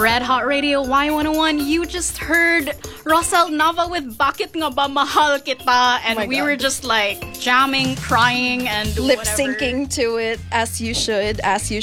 Red Hot Radio Y101. You just heard Rosel Nava with Bakit Nga Ba Mahal Kita, and we were just like jamming, crying, and lip syncing to it as you should.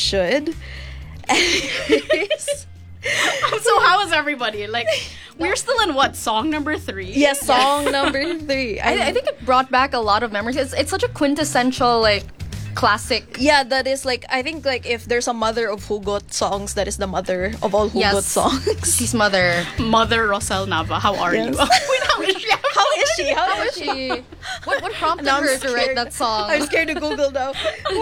Anyways. So how is everybody? Like, we're still in what, song number 3? Yes, song number 3. I think it brought back a lot of memories. It's such a quintessential like classic. Yeah, that is like, I think like if there's a mother of Hugot songs, that is the mother of all Hugot songs. She's Mother Rosel Nava. How are you? Wait, how is she? How is she? What prompted her to write that song? I'm scared to Google now.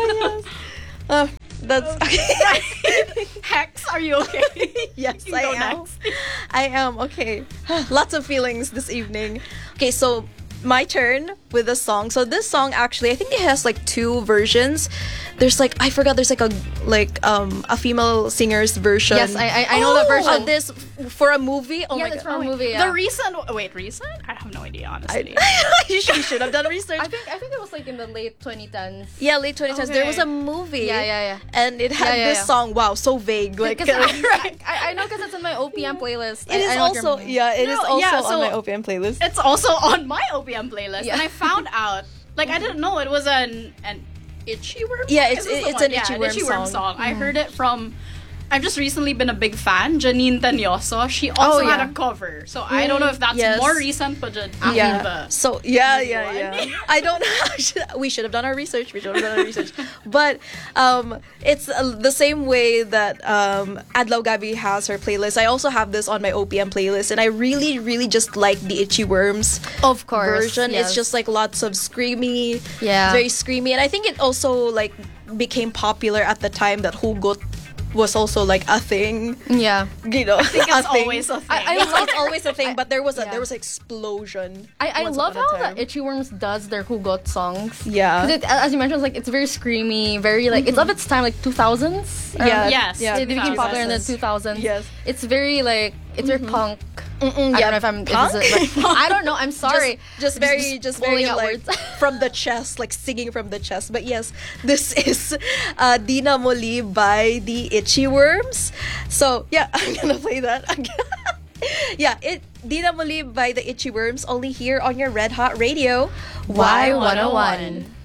That's okay. Hex, are you okay? Yes, I am. Next. I am okay. Lots of feelings this evening. Okay, so my turn with the song. So this song actually, I think it has like 2 versions. There's like, I forgot, there's like a female singer's version. Yes, I know that version. This for a movie. Oh my god, for a movie. Yeah. The recent I have no idea, honestly. You should have done research. I think it was like in the late 2010s. Yeah, late 2010s. Okay. There was a movie. Yeah. And it had this song. Wow, so vague. Like, I know because it's in my OPM playlist. It is also on my OPM playlist. It's also on my OPM playlist, and I found out, like, I didn't know it was an Itchy Worm. Yeah, it's an Itchy Worm song. I heard it from. I've just recently been a big fan, Janine Tanyoso. She also had a cover, so I don't know if that's more recent, but So I don't know. We should have done our research. But it's the same way that Adlaw Gabi has her playlist. I also have this on my OPM playlist, and I really, really just like the Itchy Worms version. Yes. It's just like lots of screamy, very screamy, and I think it also like became popular at the time that Hugot was also like a thing. Yeah. You know, I think it's always a thing. It's always a thing, but there was an explosion. I love how the Itchy Worms does their Hugot songs. Yeah. Because as you mentioned, it's very screamy, very like it's of its time, like 2000s. Yes. It became popular in the 2000s. Yes. It's very like very punk. I don't know if I'm. I don't know. I'm sorry. Just very like from the chest, like singing from the chest. But yes, this is Di Na Muli by the Itchy Worms. So yeah, I'm gonna play that again. Di Na Muli by the Itchy Worms, only here on your Red Hot Radio Y101.